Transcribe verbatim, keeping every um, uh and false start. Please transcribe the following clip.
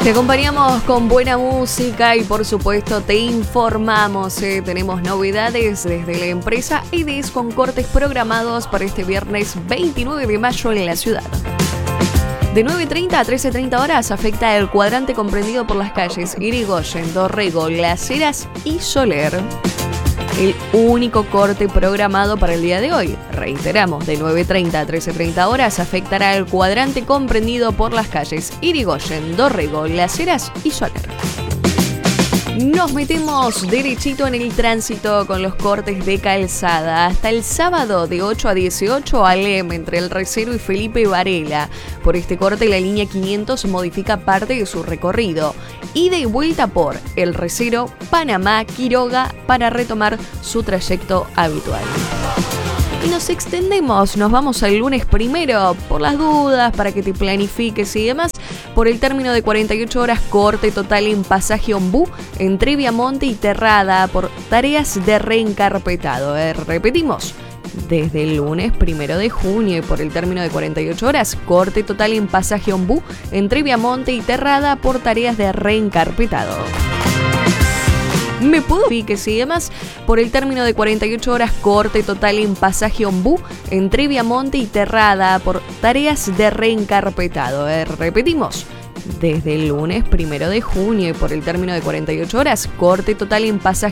Te acompañamos con buena música y por supuesto te informamos. Eh, tenemos novedades desde la empresa Edis con cortes programados para este viernes veintinueve de mayo en la ciudad. De nueve treinta a trece treinta horas afecta el cuadrante comprendido por las calles Irigoyen, Dorrego, Las Heras y Soler. El único corte programado para el día de hoy. Reiteramos, de nueve treinta a trece treinta horas afectará el cuadrante comprendido por las calles Irigoyen, Dorrego, Las Heras y Soler. Nos metemos derechito en el tránsito con los cortes de calzada. Hasta el sábado de ocho a dieciocho, Alem entre el Recero y Felipe Varela. Por este corte la línea quinientos modifica parte de su recorrido. Ida y vuelta por el Recero, Panamá, Quiroga para retomar su trayecto habitual. Y nos extendemos, nos vamos al lunes primero, por las dudas, para que te planifiques y demás. Por el término de cuarenta y ocho horas, corte total en pasaje Ombú, entre Viamonte y Terrada, por tareas de reencarpetado. Eh, repetimos, desde el lunes primero de junio y por el término de cuarenta y ocho horas, corte total en pasaje Ombú, entre Viamonte y Terrada, por tareas de reencarpetado. Me puedo piques y demás. Por el término de cuarenta y ocho horas, corte total en pasaje Ombú, entre Viamonte y Terrada, por tareas de reencarpetado. Eh, repetimos, desde el lunes primero de junio y por el término de cuarenta y ocho horas, corte total en pasaje